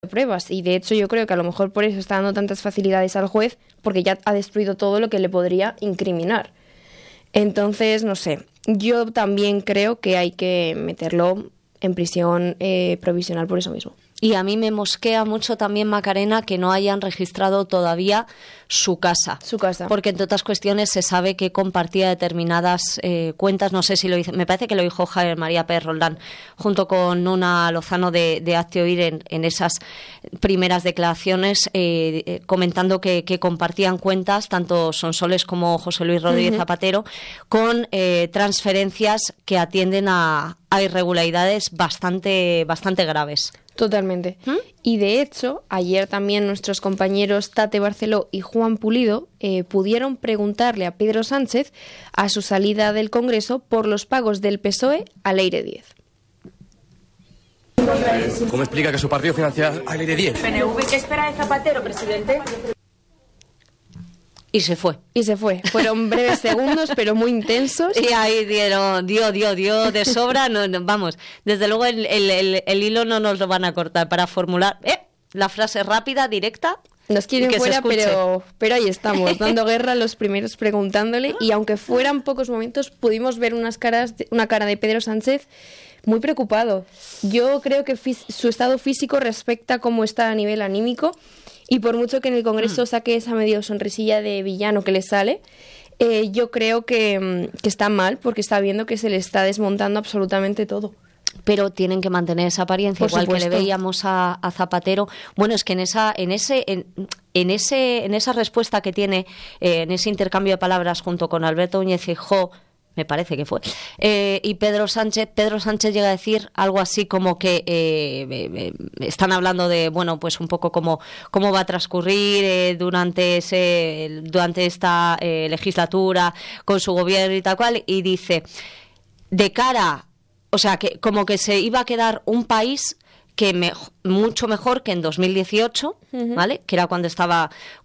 pruebas, y de hecho yo creo que a lo mejor por eso está dando tantas facilidades al juez, porque ya ha destruido todo lo que le podría incriminar. Entonces, no sé, yo también creo que hay que meterlo en prisión provisional por eso mismo. Y a mí me mosquea mucho también, Macarena, que no hayan registrado todavía su casa. Su casa. Porque, entre otras cuestiones, se sabe que compartía determinadas cuentas. No sé si lo hizo, me parece que lo dijo Javier María Pérez Roldán, junto con Nuna Lozano de Hazte Oír en esas primeras declaraciones, comentando que compartían cuentas, tanto Sonsoles como José Luis Rodríguez Zapatero, con transferencias que atienden a irregularidades bastante graves. Totalmente. Y de hecho, ayer también nuestros compañeros Tate Barceló y Juan Pulido pudieron preguntarle a Pedro Sánchez a su salida del Congreso por los pagos del PSOE a Leire Díez. ¿Cómo explica que su partido financia a Leire Díez? ¿PNV qué espera de Zapatero, presidente? Y se fue. Fueron breves segundos, pero muy intensos. Y ahí dio de sobra. No, vamos, desde luego el hilo no nos lo van a cortar para formular la frase rápida, directa. Nos quieren fuera, pero ahí estamos, dando guerra a los primeros preguntándole. Y aunque fueran pocos momentos, pudimos ver una cara de Pedro Sánchez muy preocupado. Yo creo que su estado físico respecta cómo está a nivel anímico. Y por mucho que en el Congreso saque esa medio sonrisilla de villano que le sale, yo creo que está mal, porque está viendo que se le está desmontando absolutamente todo. Pero tienen que mantener esa apariencia, igual que le veíamos a Zapatero. Bueno, es que en esa respuesta que tiene, en ese intercambio de palabras junto con Alberto Núñez Feijóo, me parece que fue, y Pedro Sánchez llega a decir algo así como que están hablando de, bueno, pues un poco cómo va a transcurrir durante esta legislatura con su gobierno y tal cual, y dice, de cara, o sea, que como que se iba a quedar un país que mucho mejor que en 2018, ¿vale? Que era cuando estaba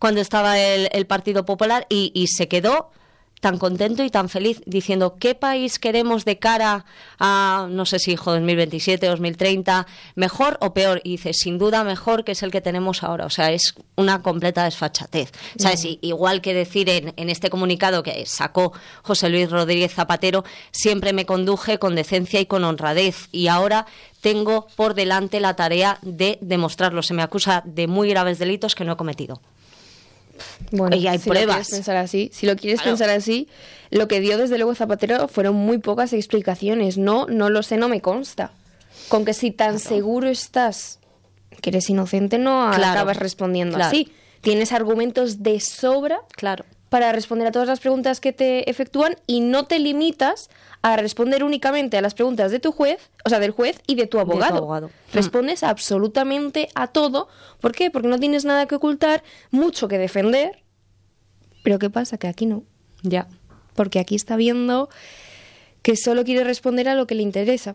el Partido Popular, y se quedó tan contento y tan feliz diciendo qué país queremos de cara a, no sé si 2027, 2030, mejor o peor, y dice, sin duda mejor, que es el que tenemos ahora. O sea, es una completa desfachatez, ¿sabes? Igual que decir en este comunicado que sacó José Luis Rodríguez Zapatero, siempre me conduje con decencia y con honradez, y ahora tengo por delante la tarea de demostrarlo. Se me acusa de muy graves delitos que no he cometido. Bueno, y hay pruebas. Si lo quieres pensar así, lo que dio desde luego Zapatero fueron muy pocas explicaciones. No lo sé, no me consta. Con que si tan seguro estás que eres inocente, no acabas respondiendo así. Tienes argumentos de sobra para responder a todas las preguntas que te efectúan, y no te limitas a responder únicamente a las preguntas de tu juez, o sea, del juez y de tu abogado. Respondes absolutamente a todo. ¿Por qué? Porque no tienes nada que ocultar, mucho que defender. Pero ¿qué pasa? Que aquí no. Ya. Porque aquí está viendo que solo quiere responder a lo que le interesa.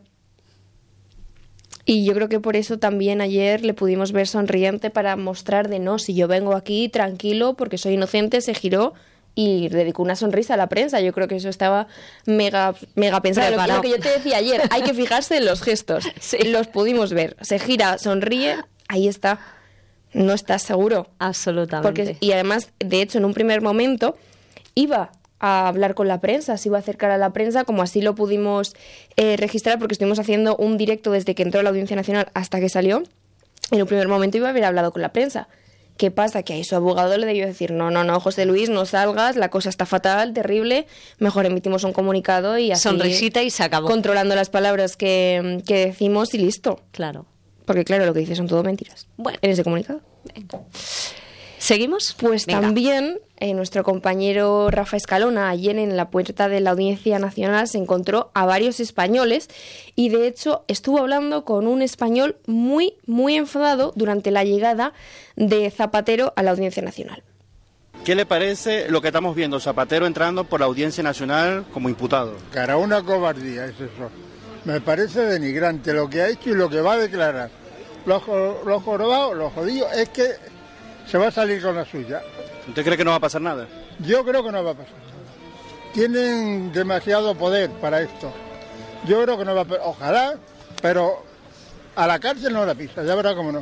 Y yo creo que por eso también ayer le pudimos ver sonriente, para mostrar de no, si yo vengo aquí tranquilo porque soy inocente, se giró y dedicó una sonrisa a la prensa. Yo creo que eso estaba mega pensado. Lo que yo te decía ayer, hay que fijarse en los gestos. Los pudimos ver. Se gira, sonríe, ahí está. No estás seguro. Absolutamente. Y además, de hecho, en un primer momento iba a hablar con la prensa, se iba a acercar a la prensa, como así lo pudimos registrar, porque estuvimos haciendo un directo desde que entró a la Audiencia Nacional hasta que salió. En un primer momento iba a haber hablado con la prensa. ¿Qué pasa? Que ahí su abogado le debió decir, no, José Luis, no salgas, la cosa está fatal, terrible, mejor emitimos un comunicado y así... Sonrisita y se acabó. Controlando las palabras que decimos y listo. Claro. Porque claro, lo que dices son todo mentiras. Bueno. En ese comunicado. Venga. ¿Seguimos? Pues venga. También nuestro compañero Rafa Escalona, ayer en la puerta de la Audiencia Nacional, se encontró a varios españoles, y de hecho estuvo hablando con un español muy, muy enfadado durante la llegada de Zapatero a la Audiencia Nacional. ¿Qué le parece lo que estamos viendo, Zapatero entrando por la Audiencia Nacional como imputado? Cara, una cobardía es eso. Me parece denigrante lo que ha hecho y lo que va a declarar. Lo jorobado, lo jodido, es que se va a salir con la suya. ¿Usted cree que no va a pasar nada? Yo creo que no va a pasar nada. Tienen demasiado poder para esto. Yo creo que no va a pasar. Ojalá, pero a la cárcel no la pisa, ya verá cómo no.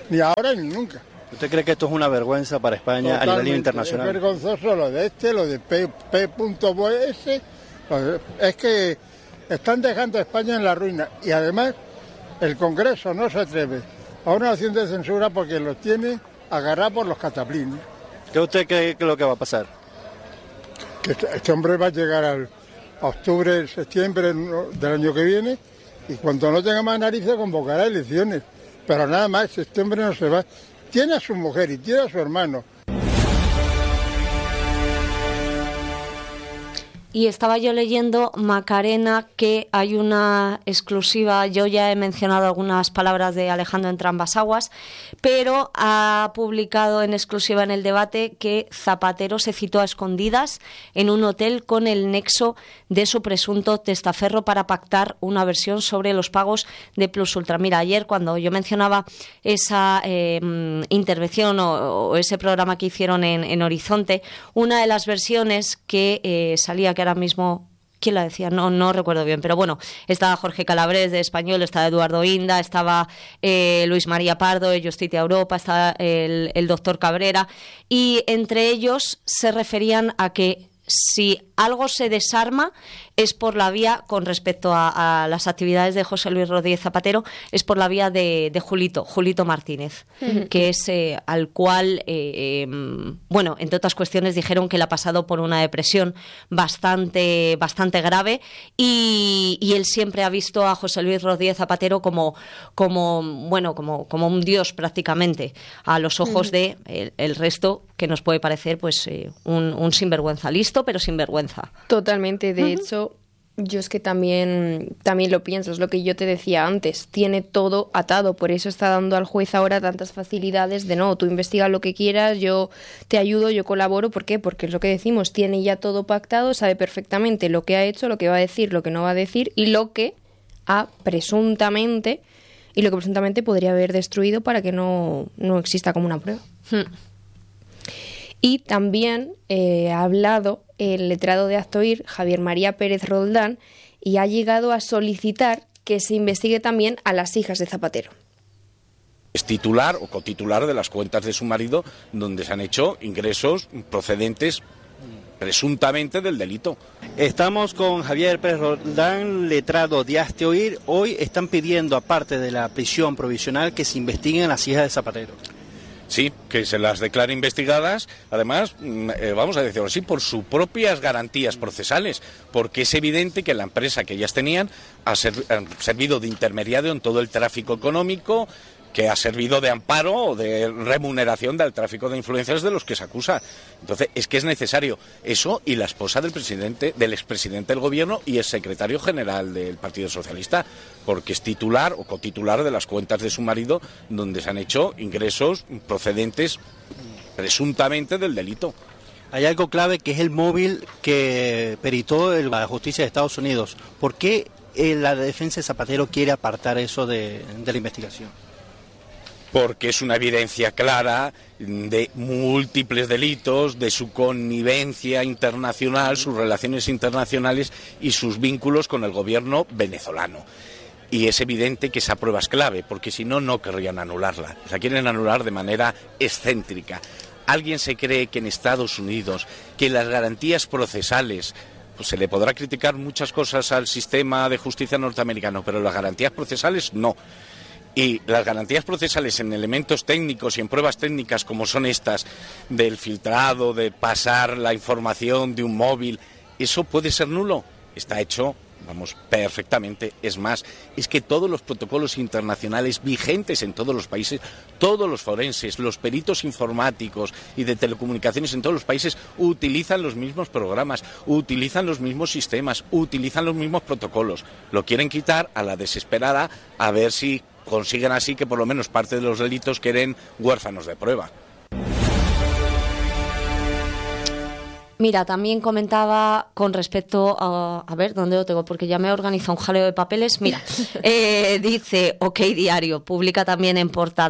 ni ahora ni nunca. ¿Usted cree que esto es una vergüenza para España a nivel internacional? Es vergonzoso lo de lo de P.S. Es que están dejando a España en la ruina y además el Congreso no se atreve a una acción de censura porque los tiene agarrados por los cataplines. ¿Qué usted cree que es lo que va a pasar? Que este hombre va a llegar a octubre, septiembre del año que viene y cuando no tenga más narices convocará elecciones. Pero nada más, este hombre no se va. Tiene a su mujer y tiene a su hermano. Y estaba yo leyendo, Macarena, que hay una exclusiva, yo ya he mencionado algunas palabras de Alejandro Entrambas-Aguas, pero ha publicado en exclusiva en El Debate que Zapatero se citó a escondidas en un hotel con el nexo de su presunto testaferro para pactar una versión sobre los pagos de Plus Ultra. Mira, ayer cuando yo mencionaba esa intervención o ese programa que hicieron en Horizonte, una de las versiones que salía, que ahora mismo, ¿quién la decía? No recuerdo bien, pero bueno, estaba Jorge Calabrés de Español, estaba Eduardo Inda, estaba Luis María Pardo de Justicia Europa, estaba el doctor Cabrera, y entre ellos se referían a que si algo se desarma es por la vía, con respecto a las actividades de José Luis Rodríguez Zapatero, es por la vía de Julito Martínez, que es al cual, bueno, entre otras cuestiones dijeron que él ha pasado por una depresión bastante grave y él siempre ha visto a José Luis Rodríguez Zapatero como un dios prácticamente a los ojos de el resto, que nos puede parecer pues un sinvergüenza, listo pero sinvergüenza. Totalmente, de hecho, yo es que también lo pienso, es lo que yo te decía antes, tiene todo atado, por eso está dando al juez ahora tantas facilidades de no, tú investiga lo que quieras, yo te ayudo, yo colaboro, ¿por qué? Porque es lo que decimos, tiene ya todo pactado, sabe perfectamente lo que ha hecho, lo que va a decir, lo que no va a decir y lo que presuntamente podría haber destruido para que no exista como una prueba. Y también ha hablado el letrado de Actoir, Javier María Pérez Roldán, y ha llegado a solicitar que se investigue también a las hijas de Zapatero. Es titular o cotitular de las cuentas de su marido, donde se han hecho ingresos procedentes presuntamente del delito. Estamos con Javier Pérez Roldán, letrado de Actoir. Hoy están pidiendo, aparte de la prisión provisional, que se investiguen las hijas de Zapatero. Sí, que se las declare investigadas, además, vamos a decirlo así, por sus propias garantías procesales, porque es evidente que la empresa que ellas tenían ha servido de intermediario en todo el tráfico económico, que ha servido de amparo o de remuneración del tráfico de influencias de los que se acusa. Entonces, es que es necesario eso y la esposa del expresidente del gobierno y el secretario general del Partido Socialista, porque es titular o cotitular de las cuentas de su marido, donde se han hecho ingresos procedentes presuntamente del delito. Hay algo clave que es el móvil que peritó la justicia de Estados Unidos. ¿Por qué la defensa de Zapatero quiere apartar eso de la investigación? Porque es una evidencia clara de múltiples delitos, de su connivencia internacional, sus relaciones internacionales y sus vínculos con el gobierno venezolano. Y es evidente que esa prueba es clave, porque si no, no querrían anularla. La quieren anular de manera excéntrica. ¿Alguien se cree que en Estados Unidos, que las garantías procesales, pues se le podrá criticar muchas cosas al sistema de justicia norteamericano, pero las garantías procesales no? Y las garantías procesales en elementos técnicos y en pruebas técnicas como son estas, del filtrado, de pasar la información de un móvil, ¿eso puede ser nulo? Está hecho, perfectamente. Es más, es que todos los protocolos internacionales vigentes en todos los países, todos los forenses, los peritos informáticos y de telecomunicaciones en todos los países utilizan los mismos programas, utilizan los mismos sistemas, utilizan los mismos protocolos. Lo quieren quitar a la desesperada a ver si consiguen así que por lo menos parte de los delitos queden huérfanos de prueba. Mira, también comentaba con respecto a ver, ¿dónde lo tengo? Porque ya me he organizado un jaleo de papeles. Mira, dice OK Diario, publica también en portada: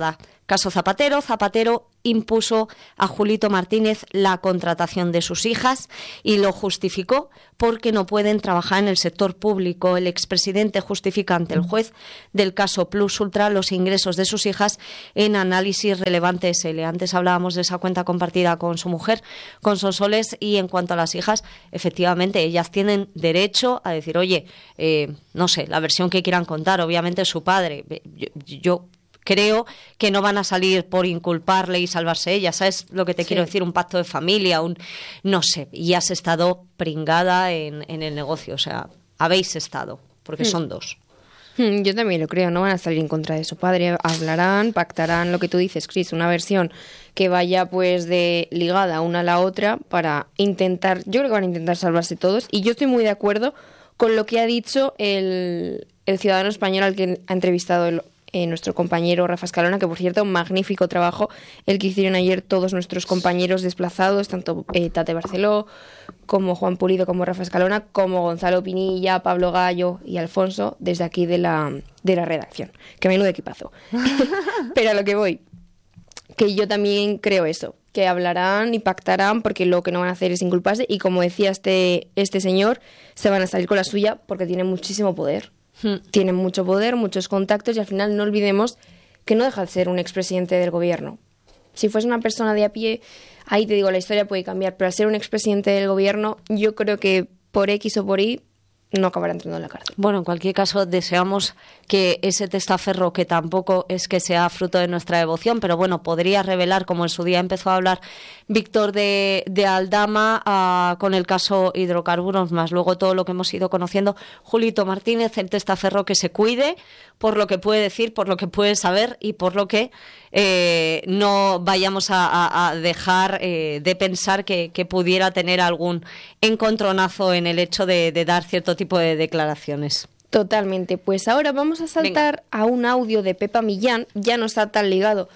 Caso Zapatero. Zapatero impuso a Julito Martínez la contratación de sus hijas y lo justificó porque no pueden trabajar en el sector público. El expresidente justifica ante el juez del caso Plus Ultra los ingresos de sus hijas en Análisis Relevante SL. Antes hablábamos de esa cuenta compartida con su mujer, con Sonsoles, y en cuanto a las hijas, efectivamente, ellas tienen derecho a decir, oye, no sé, la versión que quieran contar, obviamente su padre, yo creo que no van a salir por inculparle y salvarse ella, ¿sabes lo que te quiero decir? Un pacto de familia, no sé, y has estado pringada en el negocio, o sea, habéis estado, porque son dos. Yo también lo creo, no van a salir en contra de su padre, hablarán, pactarán lo que tú dices, Chris, una versión que vaya pues de ligada una a la otra para intentar, yo creo que van a intentar salvarse todos, y yo estoy muy de acuerdo con lo que ha dicho el ciudadano español al que ha entrevistado nuestro compañero Rafa Escalona, que por cierto, magnífico trabajo el que hicieron ayer todos nuestros compañeros desplazados, tanto Tate Barceló, como Juan Pulido, como Rafa Escalona, como Gonzalo Pinilla, Pablo Gallo y Alfonso, desde aquí de la redacción. Que menudo equipazo. Pero a lo que voy, que yo también creo eso, que hablarán y pactarán porque lo que no van a hacer es inculparse, y como decía este señor, se van a salir con la suya porque tienen muchísimo poder. Tienen mucho poder, muchos contactos, y al final no olvidemos que no deja de ser un expresidente del gobierno. Si fuese una persona de a pie, ahí te digo, la historia puede cambiar, pero al ser un expresidente del gobierno, yo creo que por X o por Y no acabará entrando en la cárcel. Bueno, en cualquier caso, deseamos que ese testaferro, que tampoco es que sea fruto de nuestra devoción, pero bueno, podría revelar, como en su día empezó a hablar Víctor de Aldama con el caso hidrocarburos, más luego todo lo que hemos ido conociendo, Julito Martínez, el testaferro, que se cuide por lo que puede decir, por lo que puede saber y por lo que no vayamos a dejar de pensar que pudiera tener algún encontronazo en el hecho de dar cierto tipo de declaraciones. Totalmente. Pues ahora vamos a saltar a un audio de Pepa Millán. Ya no está tan ligado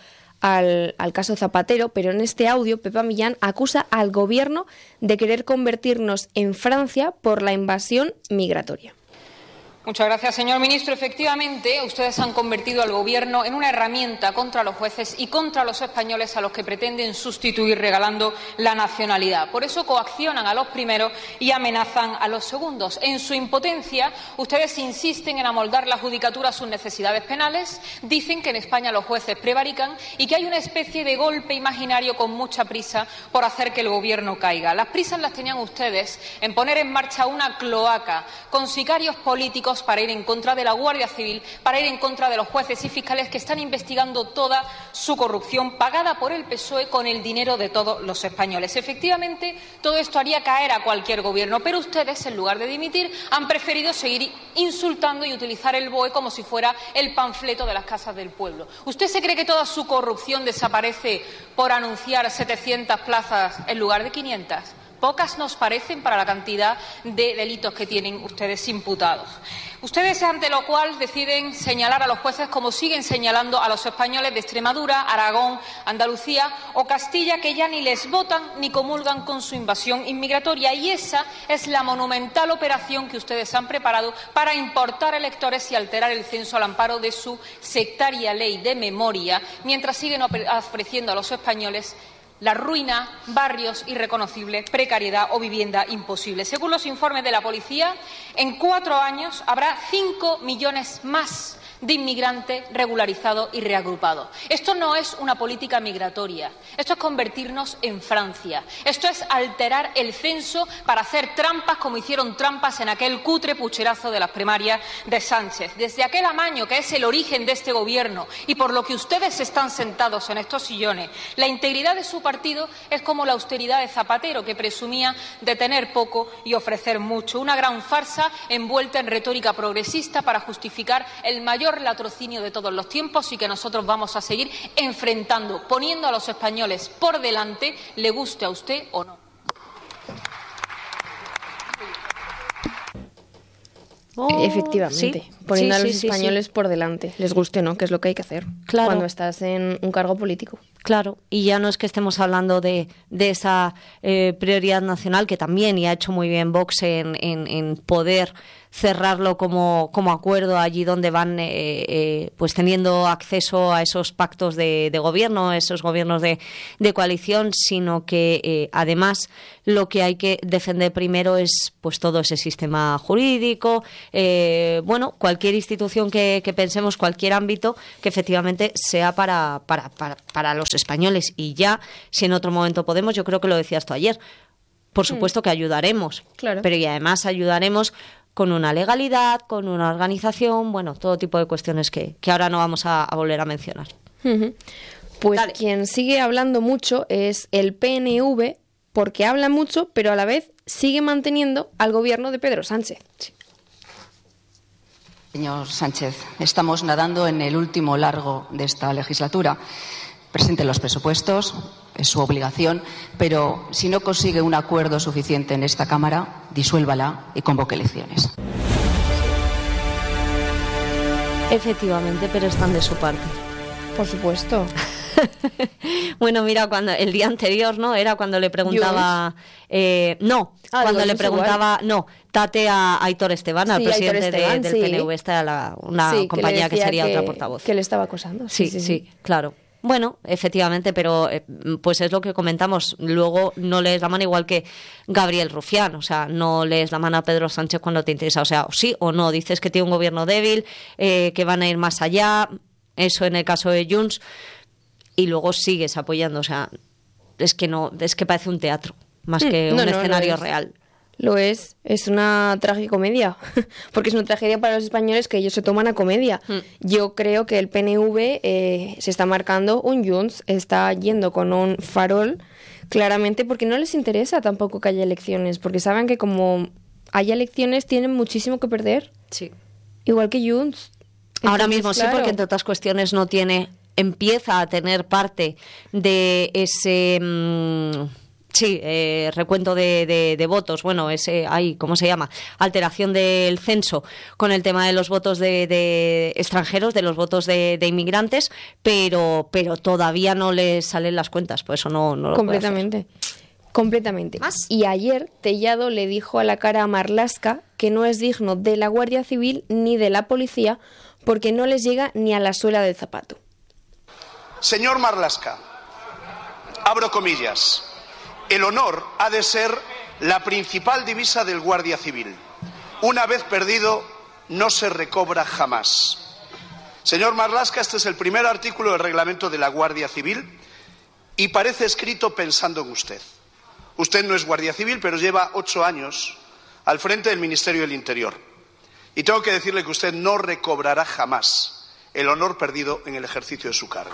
al caso Zapatero, pero en este audio Pepa Millán acusa al gobierno de querer convertirnos en Francia por la invasión migratoria. Muchas gracias, señor ministro. Efectivamente, ustedes han convertido al Gobierno en una herramienta contra los jueces y contra los españoles a los que pretenden sustituir regalando la nacionalidad. Por eso coaccionan a los primeros y amenazan a los segundos. En su impotencia, ustedes insisten en amoldar la judicatura a sus necesidades penales, dicen que en España los jueces prevarican y que hay una especie de golpe imaginario con mucha prisa por hacer que el Gobierno caiga. Las prisas las tenían ustedes en poner en marcha una cloaca con sicarios políticos para ir en contra de la Guardia Civil, para ir en contra de los jueces y fiscales que están investigando toda su corrupción pagada por el PSOE con el dinero de todos los españoles. Efectivamente, todo esto haría caer a cualquier gobierno, pero ustedes, en lugar de dimitir, han preferido seguir insultando y utilizar el BOE como si fuera el panfleto de las casas del pueblo. ¿Usted se cree que toda su corrupción desaparece por anunciar 700 plazas en lugar de 500? Pocas nos parecen para la cantidad de delitos que tienen ustedes imputados. Ustedes, ante lo cual, deciden señalar a los jueces como siguen señalando a los españoles de Extremadura, Aragón, Andalucía o Castilla, que ya ni les votan ni comulgan con su invasión inmigratoria. Y esa es la monumental operación que ustedes han preparado para importar electores y alterar el censo al amparo de su sectaria ley de memoria, mientras siguen ofreciendo a los españoles la ruina, barrios irreconocibles, precariedad o vivienda imposible. Según los informes de la policía, en 4 años habrá 5 millones más de inmigrantes regularizados y reagrupados. Esto no es una política migratoria, esto es convertirnos en Francia, esto es alterar el censo para hacer trampas como hicieron trampas en aquel cutre pucherazo de las primarias de Sánchez. Desde aquel amaño que es el origen de este Gobierno y por lo que ustedes están sentados en estos sillones, la integridad de su partido es como la austeridad de Zapatero, que presumía de tener poco y ofrecer mucho. Una gran farsa envuelta en retórica progresista para justificar el mayor latrocinio de todos los tiempos y que nosotros vamos a seguir enfrentando, poniendo a los españoles por delante, le guste a usted o no. Efectivamente. Sí. Poniendo a los españoles por delante, les guste o no, que es lo que hay que hacer cuando estás en un cargo político. Claro, y ya no es que estemos hablando de esa prioridad nacional, que también, y ha hecho muy bien Vox en poder cerrarlo como acuerdo allí donde van pues teniendo acceso a esos pactos de gobierno, esos gobiernos de coalición, sino que además lo que hay que defender primero es pues todo ese sistema jurídico, cualquier institución que pensemos, cualquier ámbito que efectivamente sea para los españoles. Y ya, si en otro momento podemos, yo creo que lo decías tú ayer, por supuesto que ayudaremos, claro. Pero y además ayudaremos con una legalidad, con una organización, todo tipo de cuestiones que ahora no vamos a volver a mencionar. Uh-huh. Pues Dale. Quien sigue hablando mucho es el PNV, porque habla mucho, pero a la vez sigue manteniendo al gobierno de Pedro Sánchez. Sí. Señor Sánchez, estamos nadando en el último largo de esta legislatura. Presente los presupuestos, es su obligación, pero si no consigue un acuerdo suficiente en esta Cámara, disuélvala y convoque elecciones. Efectivamente, pero están de su parte. Por supuesto. Bueno, mira, cuando el día anterior, ¿no? Era cuando le preguntaba... Tate a Aitor Esteban, al presidente del PNV, esta era una compañía que sería otra portavoz. Que le estaba acosando. Sí, claro. Bueno, efectivamente, pero pues es lo que comentamos. Luego no lees la mano igual que Gabriel Rufián, o sea, no lees la mano a Pedro Sánchez cuando te interesa, o sea, sí o no, dices que tiene un gobierno débil, que van a ir más allá, eso en el caso de Junts, y luego sigues apoyando, o sea, es que parece un teatro, más que un escenario real. Lo es una tragicomedia, porque es una tragedia para los españoles que ellos se toman a comedia. Yo creo que el PNV se está marcando un Junts, está yendo con un farol, claramente, porque no les interesa tampoco que haya elecciones, porque saben que como haya elecciones tienen muchísimo que perder. Sí. Igual que Junts. Ahora mismo claro. Sí, porque entre otras cuestiones empieza a tener parte de ese... recuento de votos, ¿cómo se llama? Alteración del censo con el tema de los votos de extranjeros, de los votos de inmigrantes, pero todavía no les salen las cuentas, por eso no lo completamente. Completamente. ¿Más? Y ayer Tellado le dijo a la cara a Marlaska que no es digno de la Guardia Civil ni de la policía porque no les llega ni a la suela del zapato. Señor Marlaska, abro comillas. El honor ha de ser la principal divisa del Guardia Civil. Una vez perdido, no se recobra jamás. Señor Marlaska, este es el primer artículo del reglamento de la Guardia Civil y parece escrito pensando en usted. Usted no es Guardia Civil, pero lleva 8 años al frente del Ministerio del Interior. Y tengo que decirle que usted no recobrará jamás el honor perdido en el ejercicio de su cargo.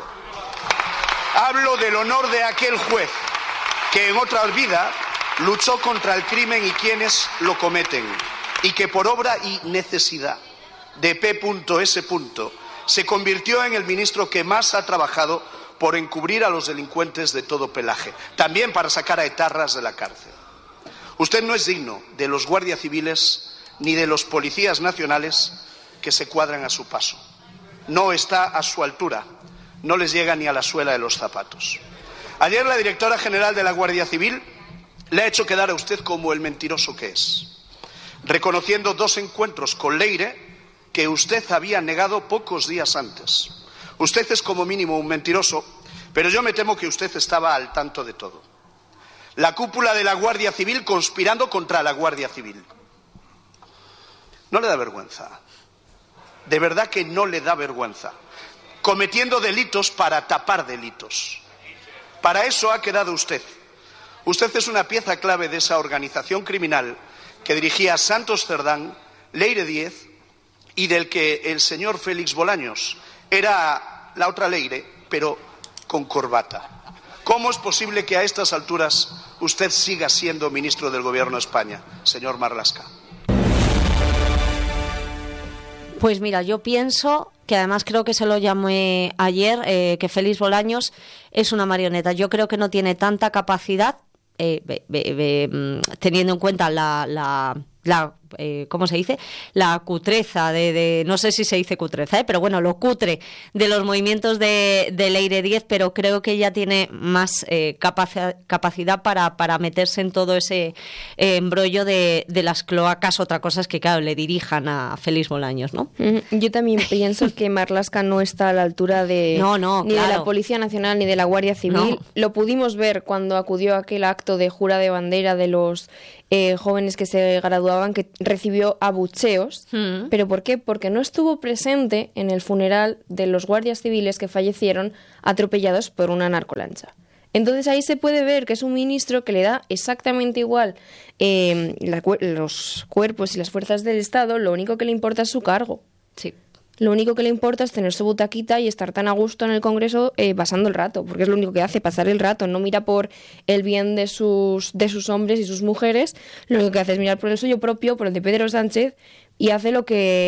Hablo del honor de aquel juez que en otra vida luchó contra el crimen y quienes lo cometen, y que por obra y necesidad de P.S. se convirtió en el ministro que más ha trabajado por encubrir a los delincuentes de todo pelaje, también para sacar a etarras de la cárcel. Usted no es digno de los guardias civiles ni de los policías nacionales que se cuadran a su paso. No está a su altura, no les llega ni a la suela de los zapatos. Ayer la directora general de la Guardia Civil le ha hecho quedar a usted como el mentiroso que es, reconociendo 2 encuentros con Leire que usted había negado pocos días antes. Usted es como mínimo un mentiroso, pero yo me temo que usted estaba al tanto de todo. La cúpula de la Guardia Civil conspirando contra la Guardia Civil. ¿No le da vergüenza? De verdad que no le da vergüenza. Cometiendo delitos para tapar delitos. Para eso ha quedado usted. Usted es una pieza clave de esa organización criminal que dirigía Santos Cerdán, Leire Díez y del que el señor Félix Bolaños era la otra Leire, pero con corbata. ¿Cómo es posible que a estas alturas usted siga siendo ministro del Gobierno de España, señor Marlaska? Pues mira, yo pienso que además creo que se lo llamé ayer, que Félix Bolaños es una marioneta. Yo creo que no tiene tanta capacidad, teniendo en cuenta la ¿cómo se dice? La cutreza no sé si se dice cutreza, pero bueno, lo cutre de los movimientos de Leire Díez, pero creo que ella tiene más capacidad para meterse en todo ese embrollo de las cloacas. Otra cosa es que, claro, le dirijan a Félix Bolaños, ¿no? Yo también pienso que Marlaska no está a la altura de ni de la Policía Nacional ni de la Guardia Civil. No. Lo pudimos ver cuando acudió a aquel acto de jura de bandera de los jóvenes que se graduaban, que recibió abucheos. ¿Pero por qué? Porque no estuvo presente en el funeral de los guardias civiles que fallecieron atropellados por una narcolancha. Entonces ahí se puede ver que es un ministro que le da exactamente igual los cuerpos y las fuerzas del Estado, lo único que le importa es su cargo. Sí. Lo único que le importa es tener su butaquita y estar tan a gusto en el Congreso pasando el rato, porque es lo único que hace, pasar el rato. No mira por el bien de sus hombres y sus mujeres, lo único que hace es mirar por el suyo propio, por el de Pedro Sánchez, y hace lo que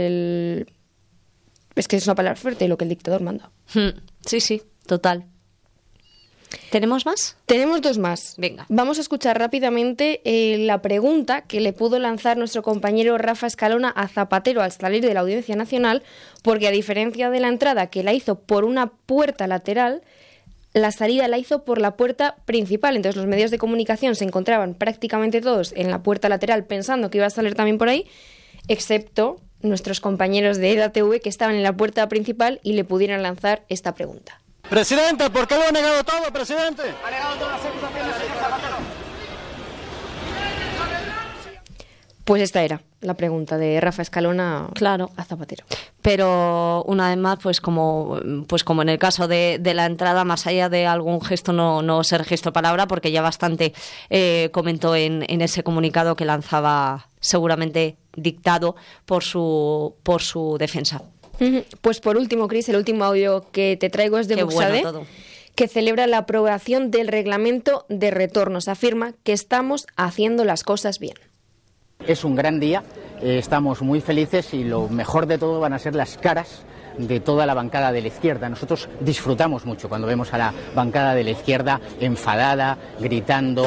es que es una palabra fuerte, lo que el dictador manda. Sí, total. ¿Tenemos más? Tenemos dos más. Venga. Vamos a escuchar rápidamente la pregunta que le pudo lanzar nuestro compañero Rafa Escalona a Zapatero al salir de la Audiencia Nacional, porque a diferencia de la entrada, que la hizo por una puerta lateral, la salida la hizo por la puerta principal. Entonces los medios de comunicación se encontraban prácticamente todos en la puerta lateral pensando que iba a salir también por ahí, excepto nuestros compañeros de EDATV que estaban en la puerta principal y le pudieron lanzar esta pregunta. Presidente, ¿por qué lo ha negado todo, presidente? Ha negado todas las acusaciones, señor Zapatero. Pues esta era la pregunta de Rafa Escalona a Zapatero. Pero una vez más, pues como en el caso de la entrada, más allá de algún gesto, no se registró palabra, porque ya bastante comentó en ese comunicado que lanzaba, seguramente dictado por su defensa. Pues por último, Cris, el último audio que te traigo es de Buxade, que celebra la aprobación del reglamento de retornos. Afirma que estamos haciendo las cosas bien. Es un gran día, estamos muy felices y lo mejor de todo van a ser las caras de toda la bancada de la izquierda. Nosotros disfrutamos mucho cuando vemos a la bancada de la izquierda enfadada, gritando.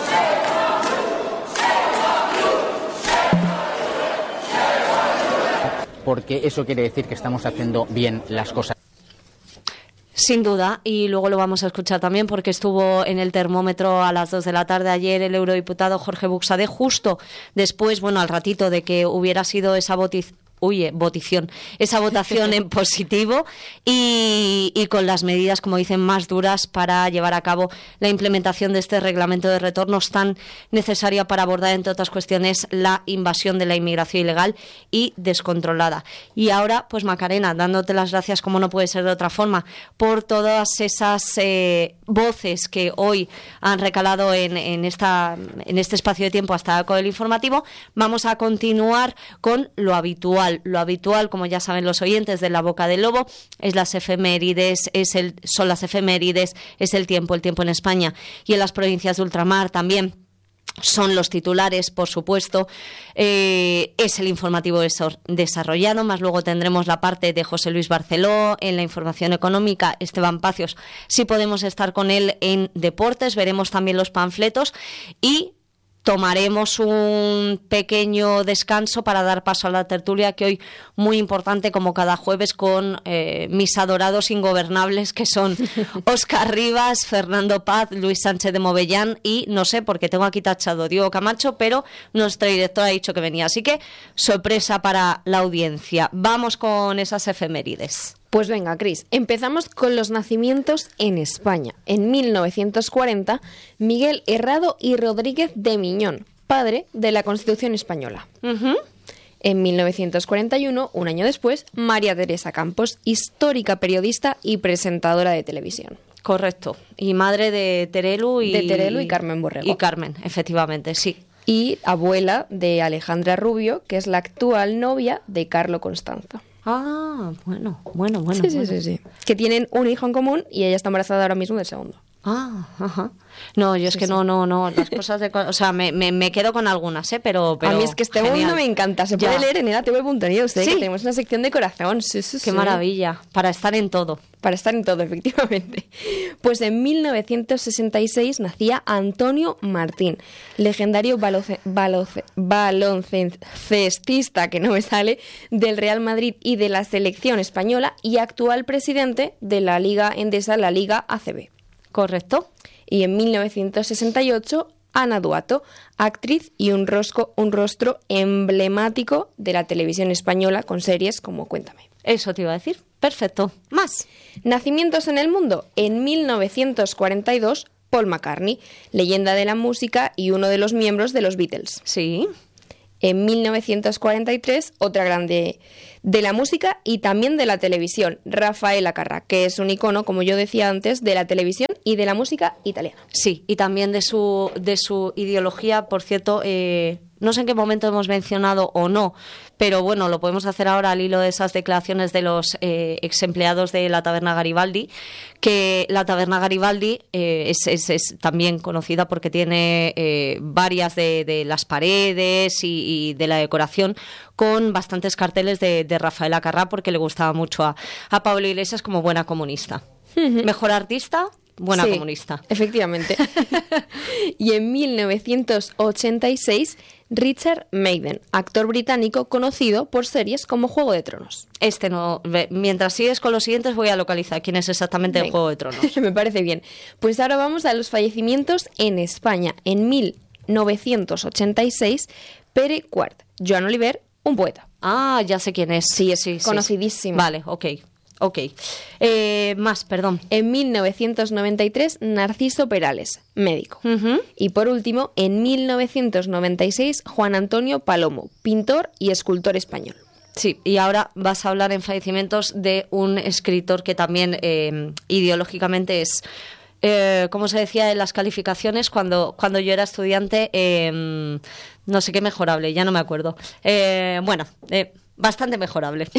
Porque eso quiere decir que estamos haciendo bien las cosas. Sin duda, y luego lo vamos a escuchar también porque estuvo en el termómetro a las 2 de la tarde ayer el eurodiputado Jorge Buxade, justo después, al ratito de que hubiera sido esa votación en positivo y con las medidas, como dicen, más duras para llevar a cabo la implementación de este reglamento de retornos tan necesaria para abordar, entre otras cuestiones, la invasión de la inmigración ilegal y descontrolada. Y ahora, pues Macarena, dándote las gracias, como no puede ser de otra forma, por todas esas voces que hoy han recalado en este espacio de tiempo hasta con el informativo, vamos a continuar con lo habitual. Lo habitual, como ya saben los oyentes de La Boca del Lobo, es las efemérides, son las efemérides, es el tiempo en España y en las provincias de ultramar también. Son los titulares, por supuesto, es el informativo desarrollado, más luego tendremos la parte de José Luis Barceló, en la información económica Esteban Pacios, si podemos estar con él en deportes, veremos también los panfletos y tomaremos un pequeño descanso para dar paso a la tertulia, que hoy muy importante, como cada jueves, con mis adorados ingobernables, que son Óscar Rivas, Fernando Paz, Luis Sánchez de Movellán y, no sé, porque tengo aquí tachado Diego Camacho, pero nuestro director ha dicho que venía. Así que, sorpresa para la audiencia. Vamos con esas efemérides. Pues venga, Cris, empezamos con los nacimientos en España. En 1940, Miguel Herrado y Rodríguez de Miñón, padre de la Constitución española. En 1941, un año después, María Teresa Campos, histórica periodista y presentadora de televisión. Correcto. Y madre de Terelu y Carmen Borrego. Y Carmen, efectivamente, sí. Y abuela de Alejandra Rubio, que es la actual novia de Carlo Constanza. Ah, bueno. Sí. Que tienen un hijo en común y ella está embarazada ahora mismo del segundo. Ajá. No, yo es que no, las cosas de... O sea, me quedo con algunas, pero a mí es que este mundo me encanta. Se puede leer en edatv.news, que tenemos una sección de corazón. Sí. Qué maravilla, para estar en todo. Para estar en todo, efectivamente. Pues en 1966 nacía Antonio Martín, legendario baloncestista, que no me sale, del Real Madrid y de la selección española, y actual presidente de la Liga Endesa, la Liga ACB. Correcto. Y en 1968, Ana Duato, actriz y un rostro emblemático de la televisión española con series como Cuéntame. Eso te iba a decir. Perfecto. Más. Nacimientos en el mundo. En 1942, Paul McCartney, leyenda de la música y uno de los miembros de los Beatles. Sí. En 1943, otra grande de la música y también de la televisión, Rafael Acarrà, que es un icono, como yo decía antes, de la televisión y de la música italiana. Sí, y también de su ideología, por cierto, no sé en qué momento hemos mencionado o no, pero bueno, lo podemos hacer ahora al hilo de esas declaraciones de los ex empleados de la Taberna Garibaldi, que la Taberna Garibaldi es también conocida porque tiene varias de las paredes y de la decoración con bastantes carteles de Rafael Acarrà, porque le gustaba mucho a Pablo Iglesias como buena comunista. Mejor artista, buena comunista. Efectivamente. Y en 1986, Richard Madden, actor británico conocido por series como Juego de Tronos. Mientras sigues con los siguientes voy a localizar quién es exactamente el Juego de Tronos. Me parece bien. Pues ahora vamos a los fallecimientos en España. En 1986, Pere Quart, Joan Oliver, un poeta. Ah, ya sé quién es. Sí, conocidísimo. Vale, ok. Más, perdón. En 1993, Narciso Perales, médico. Y por último, en 1996, Juan Antonio Palomo, pintor y escultor español. Sí, y ahora vas a hablar en fallecimientos de un escritor que también ideológicamente es... como se decía en las calificaciones cuando yo era estudiante, no sé qué mejorable, ya no me acuerdo. Bastante mejorable.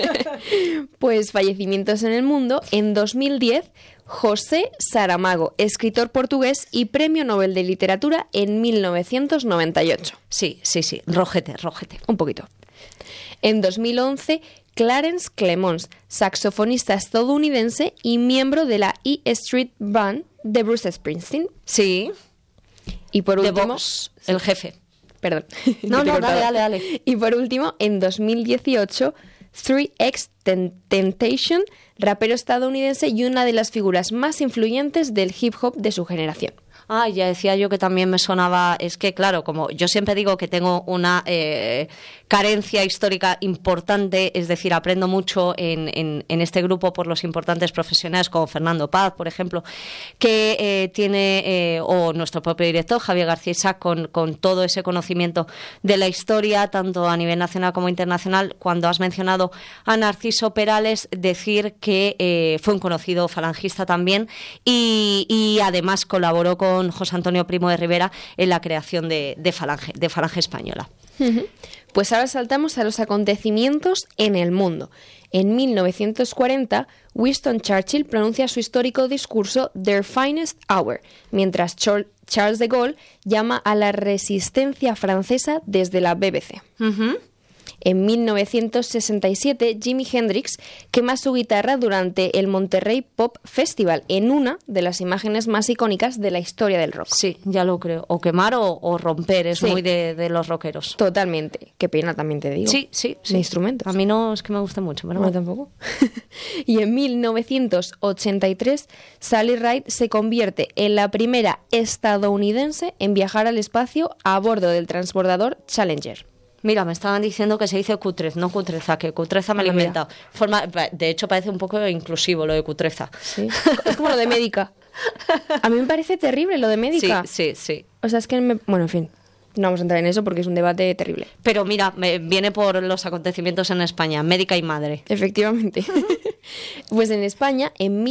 Pues fallecimientos en el mundo. En 2010, José Saramago, escritor portugués y Premio Nobel de Literatura en 1998. Sí. Rojete. Un poquito. En 2011, Clarence Clemons, saxofonista estadounidense y miembro de la E Street Band de Bruce Springsteen. Sí. Y por último... Vox, el jefe. Perdón. No, dale. Y por último, en 2018, 3X Temptation, rapero estadounidense y una de las figuras más influyentes del hip hop de su generación. Ya decía yo que también me sonaba, es que claro, como yo siempre digo que tengo una carencia histórica importante, es decir, aprendo mucho en este grupo por los importantes profesionales como Fernando Paz, por ejemplo, que tiene, o nuestro propio director, Javier García Isaac, con todo ese conocimiento de la historia, tanto a nivel nacional como internacional. Cuando has mencionado a Narciso Perales, decir que fue un conocido falangista también y además colaboró con José Antonio Primo de Rivera en la creación de Falange Española. Pues ahora saltamos a los acontecimientos en el mundo. En 1940, Winston Churchill pronuncia su histórico discurso Their Finest Hour, mientras Charles de Gaulle llama a la resistencia francesa desde la BBC. En 1967, Jimi Hendrix quema su guitarra durante el Monterrey Pop Festival, en una de las imágenes más icónicas de la historia del rock. Sí, ya lo creo. O quemar o romper, es muy de los rockeros. Totalmente. Qué pena también te digo. Sí. De instrumentos. A mí no es que me guste mucho, pero no tampoco. Y en 1983, Sally Ride se convierte en la primera estadounidense en viajar al espacio a bordo del transbordador Challenger. Mira, me estaban diciendo que se dice cutrez, no cutreza, que cutreza me lo he inventado. De hecho, parece un poco inclusivo lo de cutreza. Sí. Es como lo de médica. A mí me parece terrible lo de médica. Sí. O sea, es que... Bueno, en fin. No vamos a entrar en eso porque es un debate terrible. Pero mira, viene por los acontecimientos en España, médica y madre. Efectivamente. Pues en España, en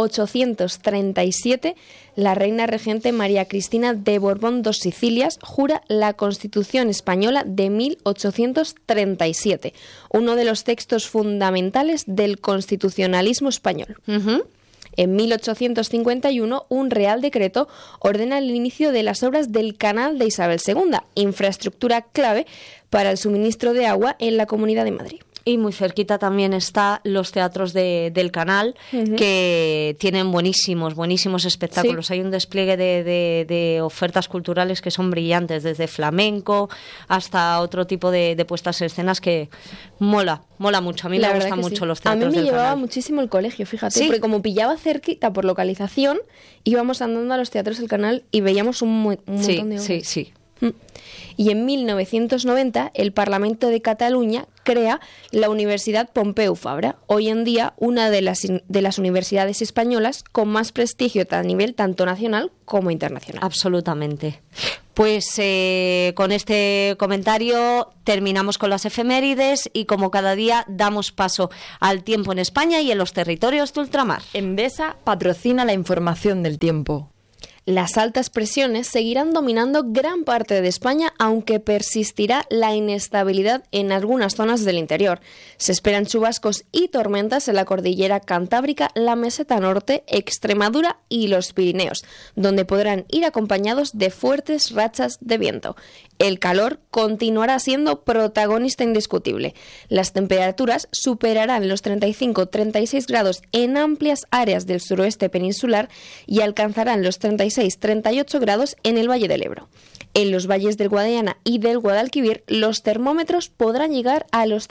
1837, la reina regente María Cristina de Borbón dos Sicilias jura la Constitución Española de 1837, uno de los textos fundamentales del constitucionalismo español. En 1851, un Real Decreto ordena el inicio de las obras del Canal de Isabel II, infraestructura clave para el suministro de agua en la Comunidad de Madrid. Y muy cerquita también está los teatros del Canal, que tienen buenísimos espectáculos. Sí. Hay un despliegue de ofertas culturales que son brillantes, desde flamenco hasta otro tipo de puestas en escenas que mola mucho. A mí me gustan mucho los teatros del Canal. A mí me llevaba muchísimo el colegio, fíjate, ¿sí? Porque como pillaba cerquita por localización, íbamos andando a los teatros del Canal y veíamos un montón de obras. Sí. Y en 1990 el Parlamento de Cataluña crea la Universidad Pompeu Fabra, hoy en día una de las universidades españolas con más prestigio a nivel tanto nacional como internacional. Absolutamente. Pues con este comentario terminamos con las efemérides y como cada día damos paso al tiempo en España y en los territorios de ultramar. Endesa patrocina la información del tiempo. Las altas presiones seguirán dominando gran parte de España, aunque persistirá la inestabilidad en algunas zonas del interior. Se esperan chubascos y tormentas en la cordillera Cantábrica, la Meseta Norte, Extremadura y los Pirineos, donde podrán ir acompañados de fuertes rachas de viento. El calor continuará siendo protagonista indiscutible. Las temperaturas superarán los 35-36 grados en amplias áreas del suroeste peninsular y alcanzarán los 36-38 grados en el Valle del Ebro. En los valles del Guadiana y del Guadalquivir, los termómetros podrán llegar a los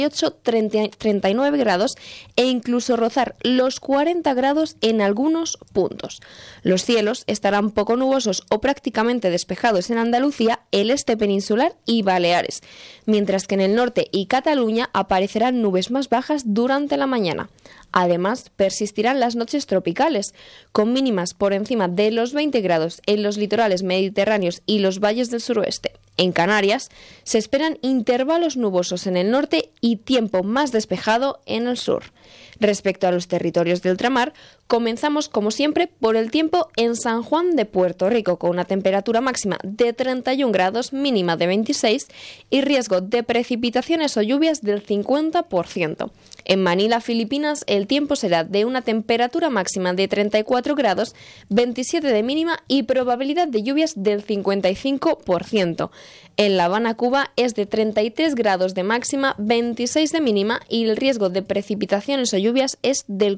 38-39 grados e incluso rozar los 40 grados en algunos puntos. Los cielos estarán poco nubosos o prácticamente despejados en Andalucía, el este peninsular y Baleares, mientras que en el norte y Cataluña aparecerán nubes más bajas durante la mañana. Además, persistirán las noches tropicales, con mínimas por encima de los 20 grados en los litorales mediterráneos y los valles del suroeste. En Canarias, se esperan intervalos nubosos en el norte y tiempo más despejado en el sur. Respecto a los territorios de ultramar, comenzamos como siempre por el tiempo en San Juan de Puerto Rico, con una temperatura máxima de 31 grados, mínima de 26 y riesgo de precipitaciones o lluvias del 50%. En Manila, Filipinas, el tiempo será de una temperatura máxima de 34 grados, 27 de mínima y probabilidad de lluvias del 55%. En La Habana, Cuba, es de 33 grados de máxima, 26 de mínima y el riesgo de precipitaciones o lluvias es del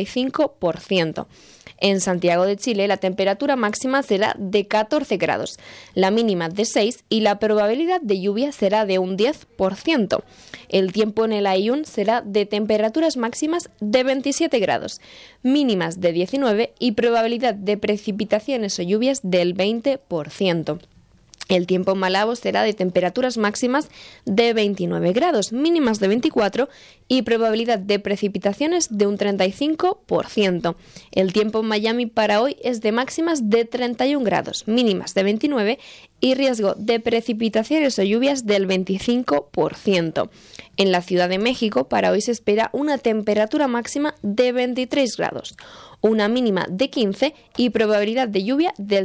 45%. En Santiago de Chile, la temperatura máxima será de 14 grados, la mínima de 6 y la probabilidad de lluvia será de un 10%. El tiempo en el Aaiún será de temperaturas máximas de 27 grados, mínimas de 19 y probabilidad de precipitaciones o lluvias del 20%. El tiempo en Malabo será de temperaturas máximas de 29 grados, mínimas de 24 y probabilidad de precipitaciones de un 35%. El tiempo en Miami para hoy es de máximas de 31 grados, mínimas de 29 y riesgo de precipitaciones o lluvias del 25%. En la Ciudad de México para hoy se espera una temperatura máxima de 23 grados, una mínima de 15 y probabilidad de lluvia del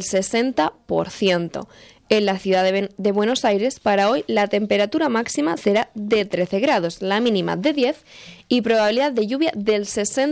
60%. En la ciudad de Buenos Aires, para hoy, la temperatura máxima será de 13 grados, la mínima de 10 y probabilidad de lluvia del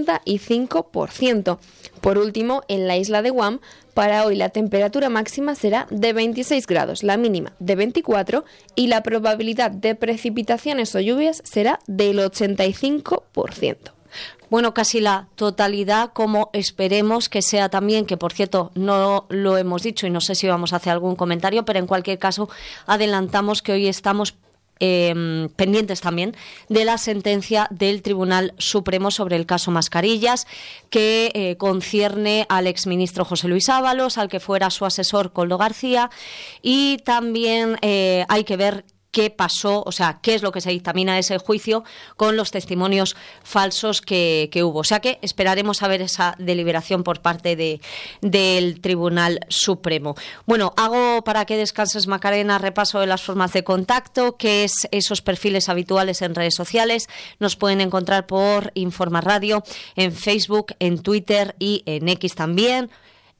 65%. Por último, en la isla de Guam, para hoy la temperatura máxima será de 26 grados, la mínima de 24 y la probabilidad de precipitaciones o lluvias será del 85%. Bueno, casi la totalidad, como esperemos que sea también, que por cierto no lo hemos dicho y no sé si vamos a hacer algún comentario, pero en cualquier caso adelantamos que hoy estamos pendientes también de la sentencia del Tribunal Supremo sobre el caso Mascarillas, que concierne al exministro José Luis Ábalos, al que fuera su asesor Koldo García, y también hay que ver qué pasó, o sea, qué es lo que se dictamina de ese juicio con los testimonios falsos que hubo. O sea que esperaremos a ver esa deliberación por parte del Tribunal Supremo. Bueno, hago para que descanses, Macarena, repaso de las formas de contacto, que es esos perfiles habituales en redes sociales. Nos pueden encontrar por Informa Radio, en Facebook, en Twitter y en X también.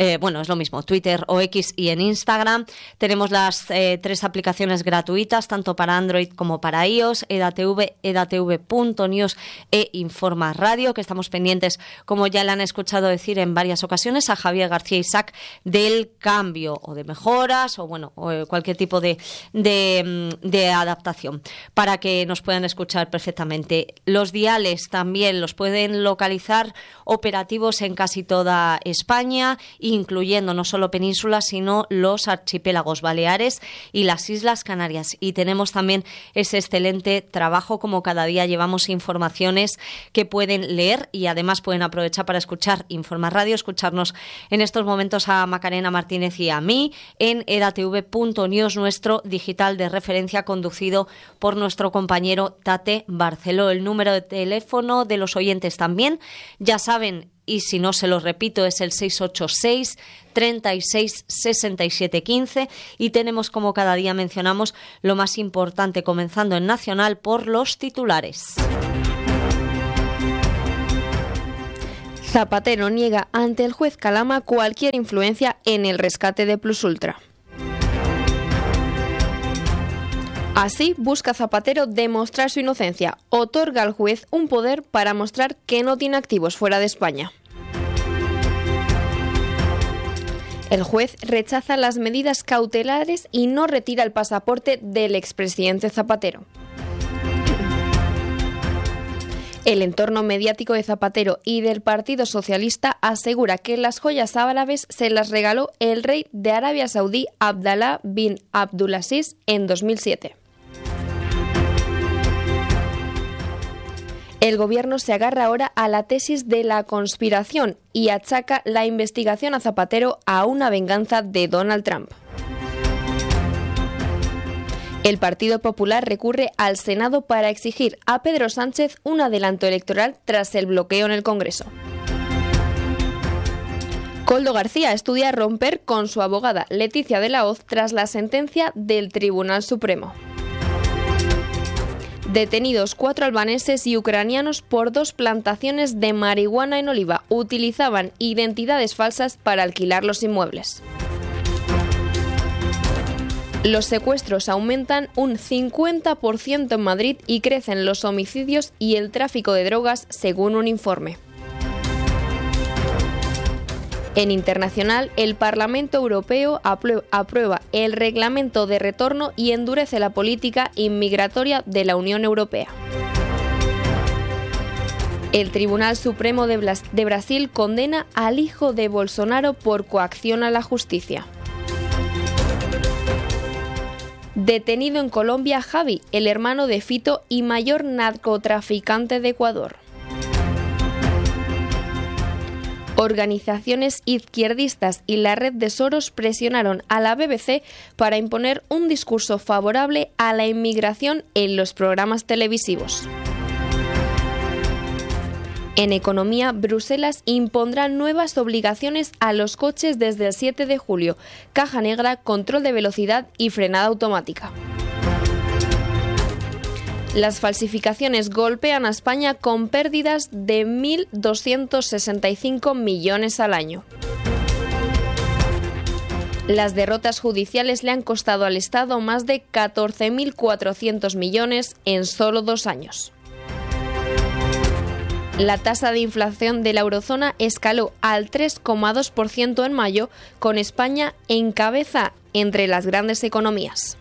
es lo mismo, Twitter o X, y en Instagram. Tenemos las 3 aplicaciones gratuitas, tanto para Android como para iOS, EDATV, edatv.news e Informa Radio, que estamos pendientes, como ya le han escuchado decir en varias ocasiones a Javier García Isaac, del cambio o de mejoras o cualquier tipo de adaptación, para que nos puedan escuchar perfectamente. Los diales también los pueden localizar operativos en casi toda España, incluyendo no solo penínsulas, sino los archipiélagos Baleares y las Islas Canarias. Y tenemos también ese excelente trabajo, como cada día llevamos informaciones que pueden leer y además pueden aprovechar para escuchar Informa Radio, escucharnos en estos momentos a Macarena Martínez y a mí en edatv.news, nuestro digital de referencia, conducido por nuestro compañero Tate Barceló. El número de teléfono de los oyentes también, ya saben, y si no se los repito, es el 686 36 67 15, y tenemos, como cada día mencionamos, lo más importante, comenzando en nacional por los titulares. Zapatero niega ante el juez Calama cualquier influencia en el rescate de Plus Ultra. Así busca Zapatero demostrar su inocencia. Otorga al juez un poder para mostrar que no tiene activos fuera de España. El juez rechaza las medidas cautelares y no retira el pasaporte del expresidente Zapatero. El entorno mediático de Zapatero y del Partido Socialista asegura que las joyas árabes se las regaló el rey de Arabia Saudí, Abdallah bin Abdulaziz, en 2007. El gobierno se agarra ahora a la tesis de la conspiración y achaca la investigación a Zapatero a una venganza de Donald Trump. El Partido Popular recurre al Senado para exigir a Pedro Sánchez un adelanto electoral tras el bloqueo en el Congreso. Koldo García estudia romper con su abogada Leticia de la Hoz tras la sentencia del Tribunal Supremo. Detenidos 4 albaneses y ucranianos por 2 plantaciones de marihuana en Oliva. Utilizaban identidades falsas para alquilar los inmuebles. Los secuestros aumentan un 50% en Madrid y crecen los homicidios y el tráfico de drogas, según un informe. En internacional, el Parlamento Europeo aprueba el reglamento de retorno y endurece la política inmigratoria de la Unión Europea. El Tribunal Supremo de Brasil condena al hijo de Bolsonaro por coacción a la justicia. Detenido en Colombia Javi, el hermano de Fito y mayor narcotraficante de Ecuador. Organizaciones izquierdistas y la red de Soros presionaron a la BBC para imponer un discurso favorable a la inmigración en los programas televisivos. En economía, Bruselas impondrá nuevas obligaciones a los coches desde el 7 de julio. Caja negra, control de velocidad y frenada automática. Las falsificaciones golpean a España con pérdidas de 1.265 millones al año. Las derrotas judiciales le han costado al Estado más de 14.400 millones en solo 2 años. La tasa de inflación de la eurozona escaló al 3,2% en mayo, con España en cabeza entre las grandes economías.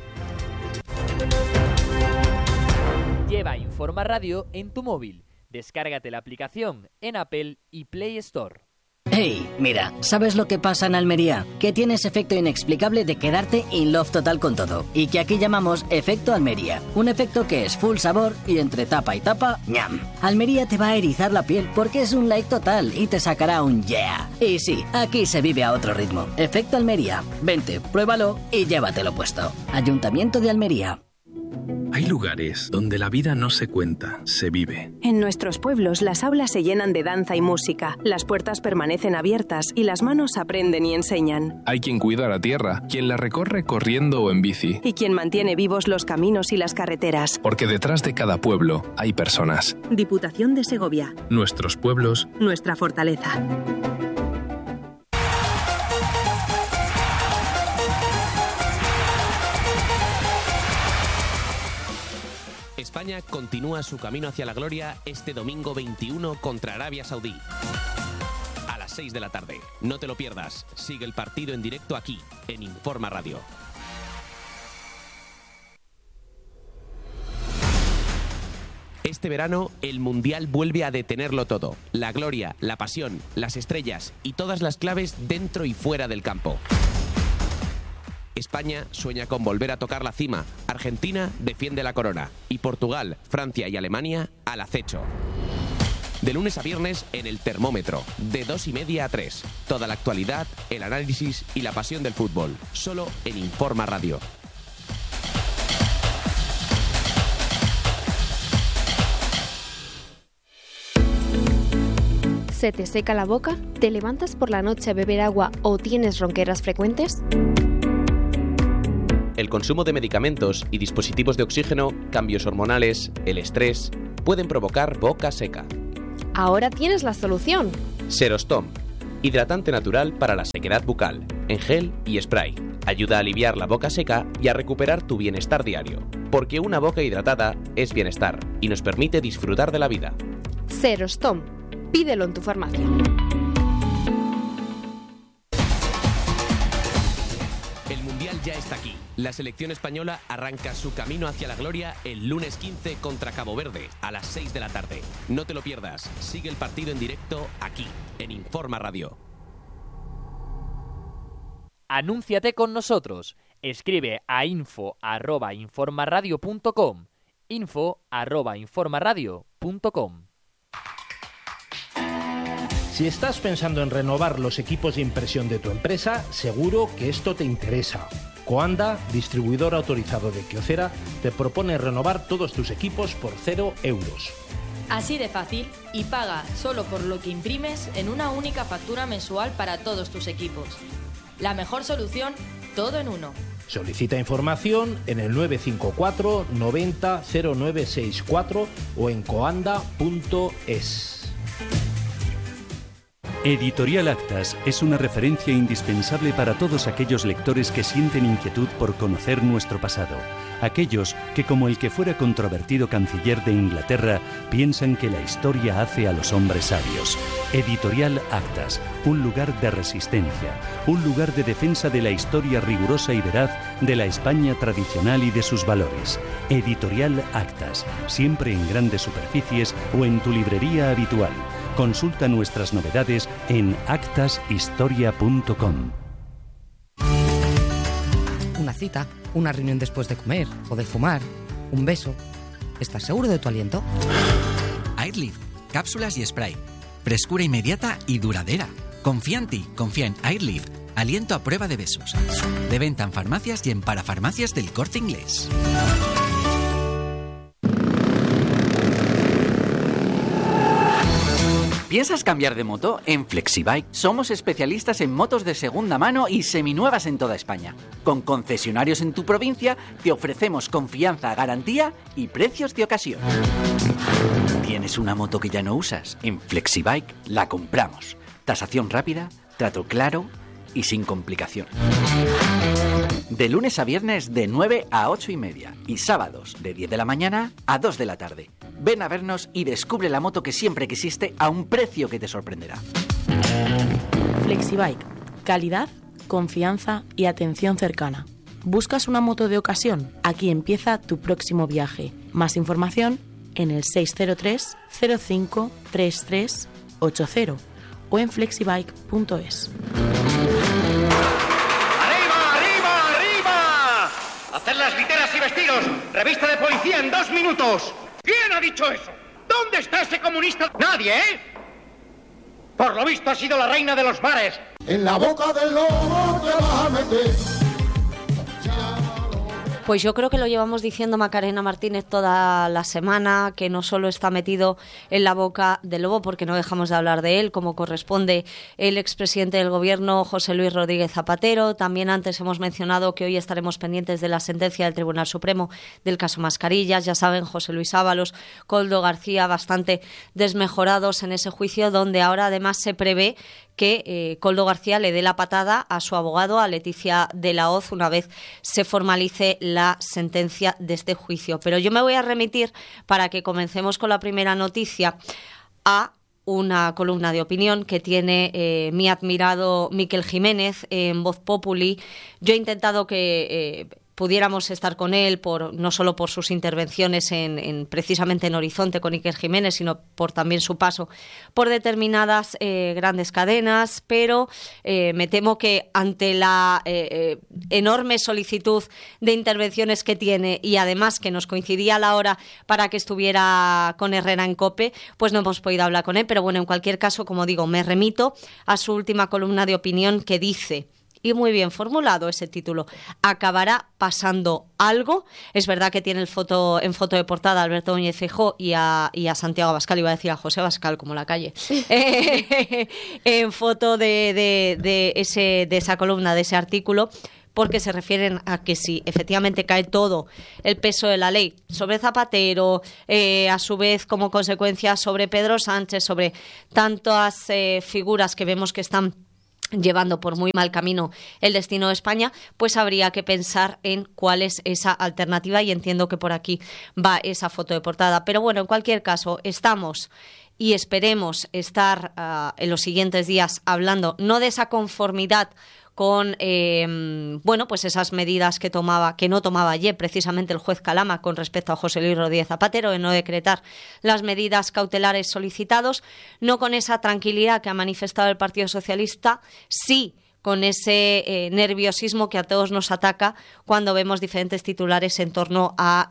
Lleva Informa Radio en tu móvil. Descárgate la aplicación en Apple y Play Store. Hey, mira, ¿sabes lo que pasa en Almería? Que tienes efecto inexplicable de quedarte in love total con todo. Y que aquí llamamos efecto Almería. Un efecto que es full sabor y entre tapa y tapa, ¡ñam! Almería te va a erizar la piel porque es un like total y te sacará un yeah. Y sí, aquí se vive a otro ritmo. Efecto Almería. Vente, pruébalo y llévatelo puesto. Ayuntamiento de Almería. Hay lugares donde la vida no se cuenta, se vive. En nuestros pueblos las aulas se llenan de danza y música, las puertas permanecen abiertas y las manos aprenden y enseñan. Hay quien cuida la tierra, quien la recorre corriendo o en bici. Y quien mantiene vivos los caminos y las carreteras. Porque detrás de cada pueblo hay personas. Diputación de Segovia. Nuestros pueblos. Nuestra fortaleza. España continúa su camino hacia la gloria este domingo 21 contra Arabia Saudí. A las 6 de la tarde. No te lo pierdas. Sigue el partido en directo aquí, en Informa Radio. Este verano, el Mundial vuelve a detenerlo todo. La gloria, la pasión, las estrellas y todas las claves dentro y fuera del campo. España sueña con volver a tocar la cima. Argentina defiende la corona. Y Portugal, Francia y Alemania al acecho. De lunes a viernes en El Termómetro, de 2:30 a 3. Toda la actualidad, el análisis y la pasión del fútbol. Solo en Informa Radio. ¿Se te seca la boca? ¿Te levantas por la noche a beber agua o tienes ronqueras frecuentes? El consumo de medicamentos y dispositivos de oxígeno, cambios hormonales, el estrés, pueden provocar boca seca. Ahora tienes la solución. Serostom, hidratante natural para la sequedad bucal, en gel y spray. Ayuda a aliviar la boca seca y a recuperar tu bienestar diario. Porque una boca hidratada es bienestar y nos permite disfrutar de la vida. Serostom. Pídelo en tu farmacia. El Mundial ya está aquí. La selección española arranca su camino hacia la gloria el lunes 15 contra Cabo Verde a las 6 de la tarde. No te lo pierdas. Sigue el partido en directo aquí, en Informa Radio. Anúnciate con nosotros. Escribe a info@informaradio.com. info@informaradio.com. Si estás pensando en renovar los equipos de impresión de tu empresa, seguro que esto te interesa. Coanda, distribuidor autorizado de Kyocera, te propone renovar todos tus equipos por 0 euros. Así de fácil, y paga solo por lo que imprimes en una única factura mensual para todos tus equipos. La mejor solución, todo en uno. Solicita información en el 954 90 0964 o en coanda.es. Editorial Actas es una referencia indispensable para todos aquellos lectores que sienten inquietud por conocer nuestro pasado. Aquellos que, como el que fuera controvertido canciller de Inglaterra, piensan que la historia hace a los hombres sabios. Editorial Actas, un lugar de resistencia, un lugar de defensa de la historia rigurosa y veraz de la España tradicional y de sus valores. Editorial Actas, siempre en grandes superficies o en tu librería habitual. Consulta nuestras novedades en actashistoria.com. Una cita, una reunión después de comer o de fumar, un beso. ¿Estás seguro de tu aliento? Airlift, cápsulas y spray. Frescura inmediata y duradera. Confía en ti, confía en Airlift. Aliento a prueba de besos. De venta en farmacias y en parafarmacias del Corte Inglés. ¿Piensas cambiar de moto? En Flexibike somos especialistas en motos de segunda mano y seminuevas en toda España. Con concesionarios en tu provincia te ofrecemos confianza, garantía y precios de ocasión. ¿Tienes una moto que ya no usas? En Flexibike la compramos. Tasación rápida, trato claro y sin complicaciones. De lunes a viernes de 9 a 8:30 y sábados de 10 de la mañana a 2 de la tarde. Ven a vernos y descubre la moto que siempre quisiste a un precio que te sorprenderá. Flexibike. Calidad, confianza y atención cercana. ¿Buscas una moto de ocasión? Aquí empieza tu próximo viaje. Más información en el 603 05 33 80 o en flexibike.es. ¡Hacer las literas y vestidos! ¡Revista de policía en 2 minutos! ¿Quién ha dicho eso? ¿Dónde está ese comunista? ¡Nadie, eh! Por lo visto ha sido la reina de los bares. En la boca del lobo te vas a meter. Pues yo creo que lo llevamos diciendo Macarena Martínez toda la semana, que no solo está metido en la boca del lobo, porque no dejamos de hablar de él, como corresponde el expresidente del Gobierno, José Luis Rodríguez Zapatero. También antes hemos mencionado que hoy estaremos pendientes de la sentencia del Tribunal Supremo del caso Mascarillas. Ya saben, José Luis Ábalos, Koldo García, bastante desmejorados en ese juicio, donde ahora además se prevé que Koldo García le dé la patada a su abogado, a Leticia de la Hoz, una vez se formalice la sentencia de este juicio. Pero yo me voy a remitir, para que comencemos con la primera noticia, a una columna de opinión que tiene mi admirado Miquel Jiménez en Voz Populi. Yo he intentado que pudiéramos estar con él no solo por sus intervenciones precisamente en Horizonte con Iker Jiménez, sino por también su paso por determinadas grandes cadenas, pero me temo que ante la enorme solicitud de intervenciones que tiene, y además que nos coincidía la hora para que estuviera con Herrera en COPE, pues no hemos podido hablar con él. Pero bueno, en cualquier caso, como digo, me remito a su última columna de opinión, que dice, y muy bien formulado ese título: ¿acabará pasando algo? Es verdad que tiene en foto de portada a Alberto Núñez Feijóo y a Santiago Abascal, iba a decir a José Abascal, como la calle, en foto de esa columna, de ese artículo, porque se refieren a que si efectivamente cae todo el peso de la ley sobre Zapatero, a su vez como consecuencia sobre Pedro Sánchez, sobre tantas figuras que vemos que están llevando por muy mal camino el destino de España, pues habría que pensar en cuál es esa alternativa, y entiendo que por aquí va esa foto de portada. Pero bueno, en cualquier caso, estamos y esperemos estar en los siguientes días hablando no de esa conformidad con pues esas medidas que no tomaba ayer precisamente el juez Calama con respecto a José Luis Rodríguez Zapatero, de no decretar las medidas cautelares solicitados, no con esa tranquilidad que ha manifestado el Partido Socialista, sí con ese nerviosismo que a todos nos ataca cuando vemos diferentes titulares en torno a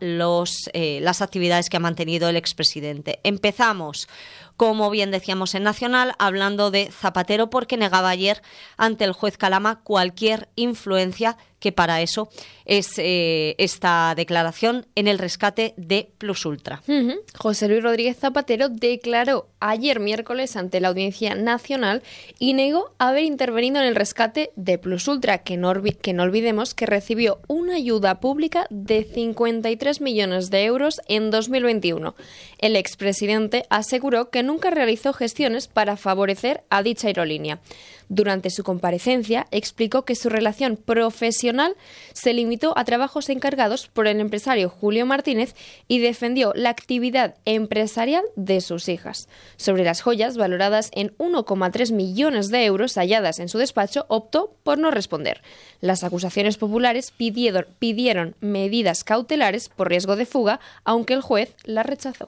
las actividades que ha mantenido el expresidente. Empezamos, como bien decíamos, en Nacional, hablando de Zapatero, porque negaba ayer ante el juez Calama cualquier influencia, que para eso es esta declaración en el rescate de Plus Ultra. José Luis Rodríguez Zapatero declaró ayer miércoles ante la Audiencia Nacional y negó haber intervenido en el rescate de Plus Ultra, que no olvidemos que recibió una ayuda pública de 53 millones de euros en 2021. El expresidente aseguró que nunca realizó gestiones para favorecer a dicha aerolínea. Durante su comparecencia, explicó que su relación profesional se limitó a trabajos encargados por el empresario Julio Martínez y defendió la actividad empresarial de sus hijas. Sobre las joyas valoradas en 1,3 millones de euros halladas en su despacho, optó por no responder. Las acusaciones populares pidieron medidas cautelares por riesgo de fuga, aunque el juez las rechazó.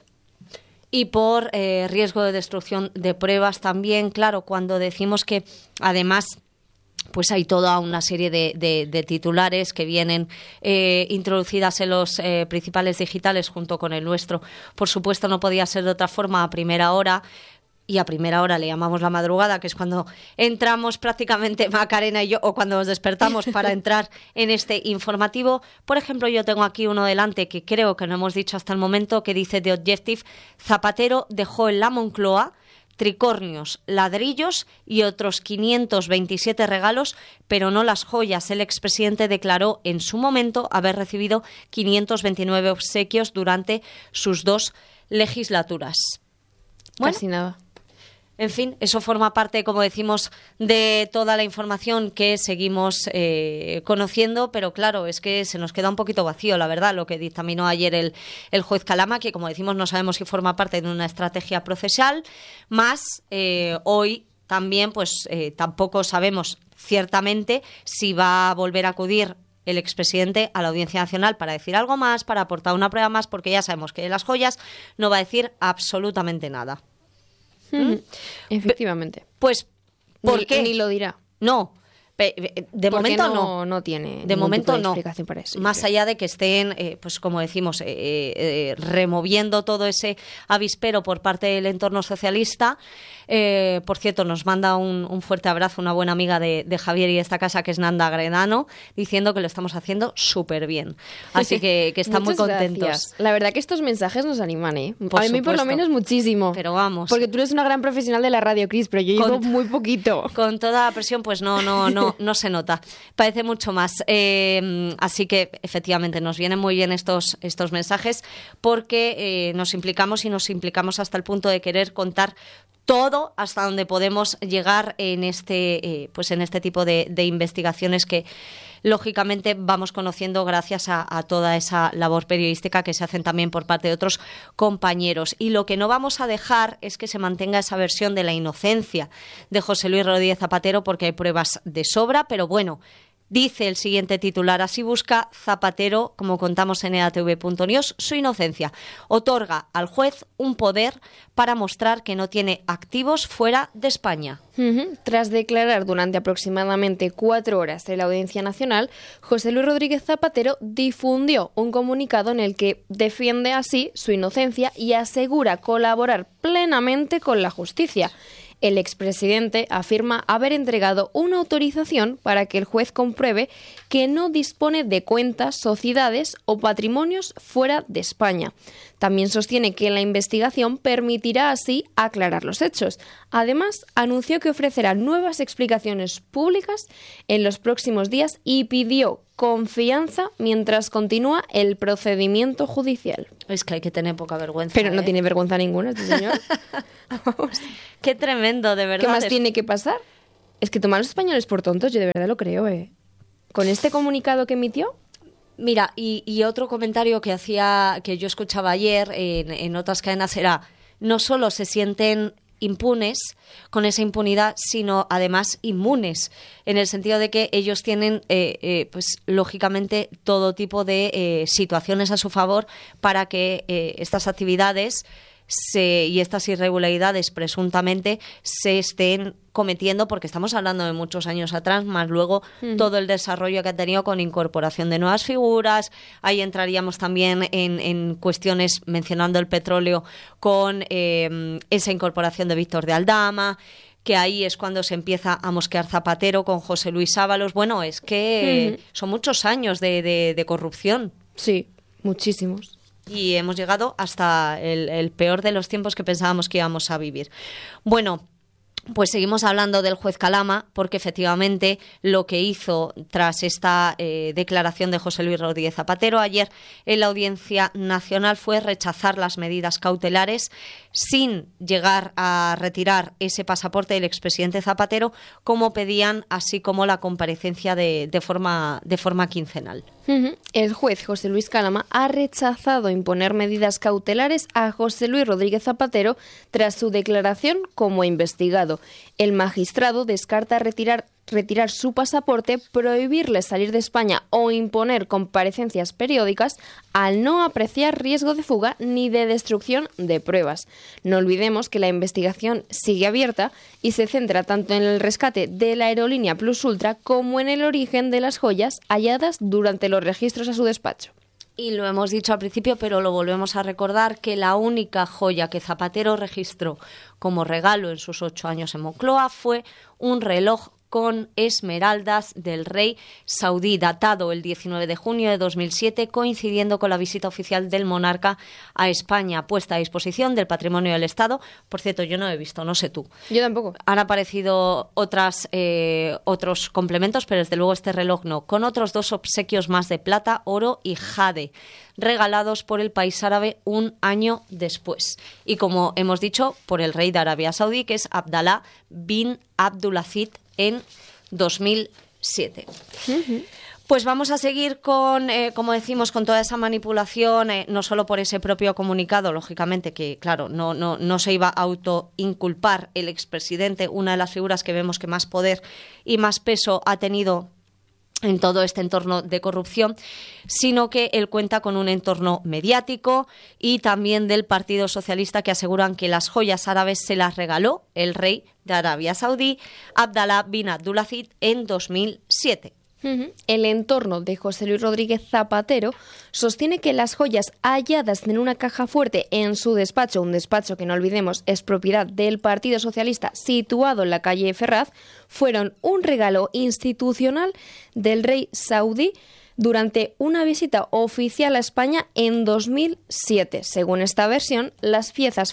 Y por riesgo de destrucción de pruebas también, claro, cuando decimos que además pues hay toda una serie de titulares que vienen introducidas en los principales digitales junto con el nuestro. Por supuesto, no podía ser de otra forma a primera hora. Y a primera hora le llamamos la madrugada, que es cuando entramos prácticamente Macarena y yo, o cuando nos despertamos para entrar en este informativo. Por ejemplo, yo tengo aquí uno delante que creo que no hemos dicho hasta el momento, que dice The Objective: Zapatero dejó en la Moncloa tricornios, ladrillos y otros 527 regalos, pero no las joyas. El expresidente declaró en su momento haber recibido 529 obsequios durante sus 2 legislaturas. Bueno, casi nada. En fin, eso forma parte, como decimos, de toda la información que seguimos conociendo, pero claro, es que se nos queda un poquito vacío, la verdad, lo que dictaminó ayer el juez Calama, que como decimos no sabemos si forma parte de una estrategia procesal, más hoy también pues tampoco sabemos ciertamente si va a volver a acudir el expresidente a la Audiencia Nacional para decir algo más, para aportar una prueba más, porque ya sabemos que de las joyas no va a decir absolutamente nada. Efectivamente. Pues, ¿por qué? Ni lo dirá. No. De momento no tiene de momento no explicación para eso. Más allá de que estén, pues como decimos, removiendo todo ese avispero por parte del entorno socialista. Por cierto, nos manda un fuerte abrazo una buena amiga de Javier y de esta casa, que es Nanda Gredano, diciendo que lo estamos haciendo súper bien. Así que están muy contentos. Gracias. La verdad que estos mensajes nos animan, ¿eh? Por a mí supuesto. por lo menos muchísimo. Pero vamos. Porque tú eres una gran profesional de la radio, Cris, pero yo llevo muy poquito. Con toda la presión, pues no se nota. Parece mucho más. Así que, efectivamente, nos vienen muy bien estos mensajes, porque nos implicamos hasta el punto de querer contar todo hasta donde podemos llegar en este tipo de investigaciones que lógicamente vamos conociendo gracias a toda esa labor periodística que se hacen también por parte de otros compañeros. Y lo que no vamos a dejar es que se mantenga esa versión de la inocencia de José Luis Rodríguez Zapatero, porque hay pruebas de sobra, pero bueno, dice el siguiente titular: así busca Zapatero, como contamos en edatv.news, su inocencia. Otorga al juez un poder para mostrar que no tiene activos fuera de España. Tras declarar durante aproximadamente 4 horas en la Audiencia Nacional, José Luis Rodríguez Zapatero difundió un comunicado en el que defiende así su inocencia y asegura colaborar plenamente con la justicia. El expresidente afirma haber entregado una autorización para que el juez compruebe que no dispone de cuentas, sociedades o patrimonios fuera de España. También sostiene que la investigación permitirá así aclarar los hechos. Además, anunció que ofrecerá nuevas explicaciones públicas en los próximos días y pidió confianza mientras continúa el procedimiento judicial. Es que hay que tener poca vergüenza. Pero no tiene vergüenza ninguna este señor. Qué tremendo, de verdad. ¿Qué más tiene que pasar? Es que tomar a los españoles por tontos, yo de verdad lo creo, Con este comunicado que emitió. Mira, y otro comentario que yo escuchaba ayer en otras cadenas era: no solo se sienten impunes con esa impunidad, sino además inmunes, en el sentido de que ellos tienen pues lógicamente todo tipo de situaciones a su favor para que estas actividades y estas irregularidades presuntamente se estén cometiendo, porque estamos hablando de muchos años atrás, más luego todo el desarrollo que ha tenido con incorporación de nuevas figuras. Ahí entraríamos también en cuestiones, mencionando el petróleo, con esa incorporación de Víctor de Aldama, que ahí es cuando se empieza a mosquear Zapatero con José Luis Ábalos. Bueno, es que son muchos años de corrupción. Sí, muchísimos. Y hemos llegado hasta el peor de los tiempos que pensábamos que íbamos a vivir. Bueno, pues seguimos hablando del juez Calama, porque efectivamente lo que hizo tras esta declaración de José Luis Rodríguez Zapatero ayer en la Audiencia Nacional fue rechazar las medidas cautelares sin llegar a retirar ese pasaporte del expresidente Zapatero, como pedían, así como la comparecencia de forma quincenal. El juez José Luis Calama ha rechazado imponer medidas cautelares a José Luis Rodríguez Zapatero tras su declaración como investigado. El magistrado descarta retirar su pasaporte, prohibirle salir de España o imponer comparecencias periódicas al no apreciar riesgo de fuga ni de destrucción de pruebas. No olvidemos que la investigación sigue abierta y se centra tanto en el rescate de la aerolínea Plus Ultra como en el origen de las joyas halladas durante los registros a su despacho. Y lo hemos dicho al principio, pero lo volvemos a recordar, que la única joya que Zapatero registró como regalo en sus 8 años en Moncloa fue un reloj con esmeraldas del rey saudí, datado el 19 de junio de 2007, coincidiendo con la visita oficial del monarca a España, puesta a disposición del Patrimonio del Estado. Por cierto, yo no he visto, no sé tú. Yo tampoco. Han aparecido otros complementos, pero desde luego este reloj no, con otros 2 obsequios más de plata, oro y jade, regalados por el país árabe un año después. Y como hemos dicho, por el rey de Arabia Saudí, que es Abdalá bin Abdulaziz, en 2007. Pues vamos a seguir con, como decimos, con toda esa manipulación, no solo por ese propio comunicado, lógicamente, que claro, no se iba a autoinculpar el expresidente, una de las figuras que vemos que más poder y más peso ha tenido en todo este entorno de corrupción, sino que él cuenta con un entorno mediático y también del Partido Socialista, que aseguran que las joyas árabes se las regaló el rey de Arabia Saudí, Abdalá bin Abdulaziz, en 2007. El entorno de José Luis Rodríguez Zapatero sostiene que las joyas halladas en una caja fuerte en su despacho, un despacho que no olvidemos es propiedad del Partido Socialista situado en la calle Ferraz, fueron un regalo institucional del rey saudí durante una visita oficial a España en 2007. Según esta versión, las piezas fueron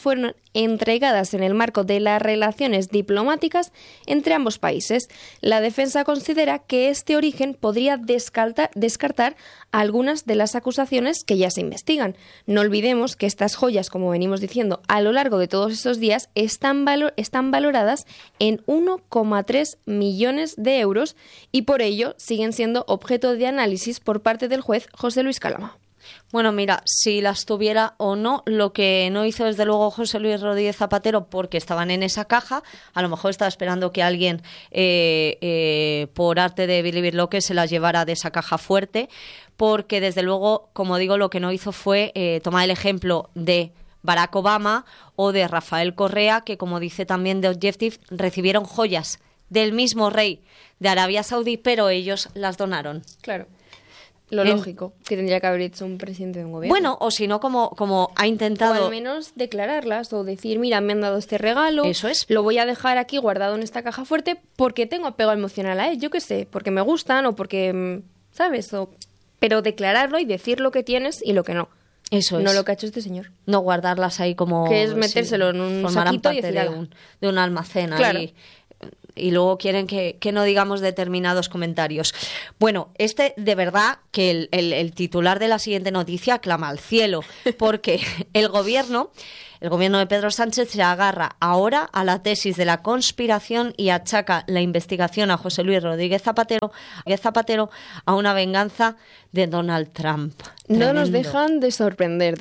entregadas en el marco de las relaciones diplomáticas entre ambos países. La defensa considera que este origen podría descartar algunas de las acusaciones que ya se investigan. No olvidemos que estas joyas, como venimos diciendo, a lo largo de todos estos días están valoradas en 1,3 millones de euros y por ello siguen siendo objeto de análisis por parte del juez José Luis Calama. Bueno, mira, si las tuviera o no, lo que no hizo desde luego José Luis Rodríguez Zapatero, porque estaban en esa caja, a lo mejor estaba esperando que alguien por arte de Billy Loque se las llevara de esa caja fuerte, porque desde luego, como digo, lo que no hizo fue tomar el ejemplo de Barack Obama o de Rafael Correa, que como dice también The Objective, recibieron joyas del mismo rey de Arabia Saudí, pero ellos las donaron. Claro. Lo lógico, que tendría que haber hecho un presidente de un gobierno. Bueno, o si no, como ha intentado... O al menos declararlas o decir, mira, me han dado este regalo, eso es. Lo voy a dejar aquí guardado en esta caja fuerte porque tengo apego emocional a él, yo qué sé, porque me gustan o porque, ¿sabes? Pero declararlo y decir lo que tienes y lo que no. Eso es. No lo que ha hecho este señor. No guardarlas ahí como... Que es metérselo en un saquito y decir de un almacén claro. Ahí. Y luego quieren que no digamos determinados comentarios. Bueno, de verdad que el titular de la siguiente noticia clama al cielo, porque el gobierno de Pedro Sánchez se agarra ahora a la tesis de la conspiración y achaca la investigación a José Luis Rodríguez Zapatero a una venganza de Donald Trump. No Tremendo. nos dejan de sorprender.